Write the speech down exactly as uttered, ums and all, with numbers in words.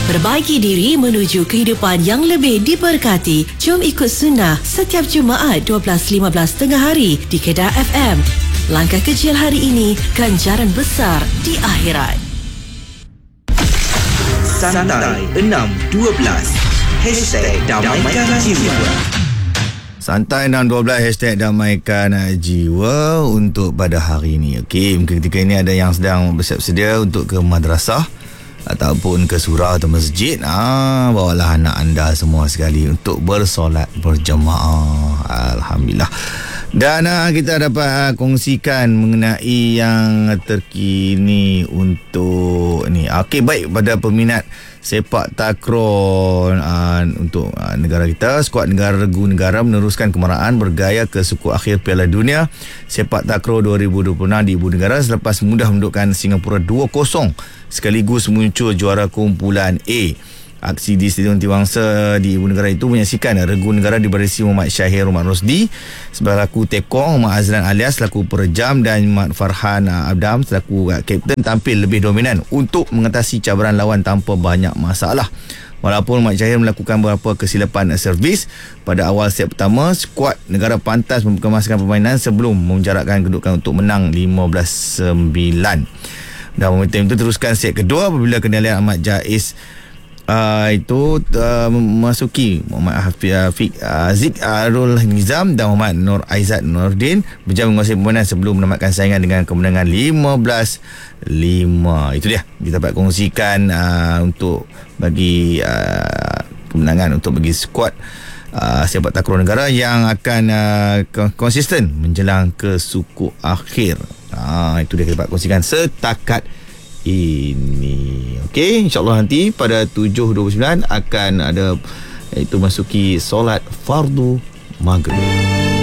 Perbaiki diri menuju kehidupan yang lebih diberkati. Jom ikut sunnah setiap Jumaat dua belas lima belas tengah hari di Kedah F M. Langkah kecil hari ini, ganjaran besar di akhirat. Santai enam dua belas Hashtag Damaikan Jiwa. Santai enam dua belas Hashtag Damaikan Jiwa untuk pada hari ini. Okey, mungkin ketika ini ada yang sedang bersiap sedia untuk ke madrasah ataupun ke surau atau masjid. Ah, bawalah anak anda semua sekali untuk bersolat berjemaah. Alhamdulillah. Dan uh, kita dapat uh, kongsikan mengenai yang terkini untuk ni. Okey, baik, pada peminat sepak takraw uh, untuk uh, negara kita, skuad negara regu negara meneruskan kemarahan bergaya ke suku akhir Piala Dunia Sepak Takraw dua ribu dua puluh enam di Ibu Negara selepas mudah mendukkan Singapura dua kosong sekaligus muncul juara kumpulan A. Aksi di Stadium Antiwangsa di Ibu Negara itu menyaksikan regu negara dibarisi Muhammad Syahir Muhammad Rosdi selaku tekong, Muhammad Azlan Alias selaku perejam dan Muhammad Farhan Abdam selaku kapten tampil lebih dominan untuk mengatasi cabaran lawan tanpa banyak masalah. Walaupun Muhammad Syahir melakukan beberapa kesilapan servis pada awal set pertama, skuad negara pantas mengemaskan permainan sebelum menjarakkan kedudukan untuk menang lima belas sembilan. Dan momentum itu teruskan set kedua apabila kendalian Ahmad Jais Uh, itu uh, memasuki Muhammad Hafiq uh, Zik Arul Nizam dan Muhammad Nur Aizat Nordin berjaya menguasai permainan sebelum menamatkan saingan dengan kemenangan lima belas lima. Itu dia kita dapat kongsikan uh, untuk bagi uh, kemenangan untuk bagi skuad uh, sepak takraw negara yang akan uh, konsisten menjelang ke suku akhir. Uh, itu dia kita dapat kongsikan setakat ini. Okey, insyaAllah nanti pada tujuh dua puluh sembilan akan ada, iaitu masuki solat fardu maghrib.